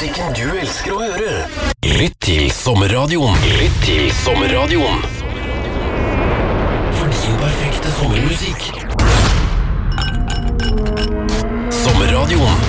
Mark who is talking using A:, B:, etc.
A: musikken du elsker å høre. Lytt til Sommerradioen. Lytt til Sommerradioen. For din perfekte sommermusikk. Sommerradioen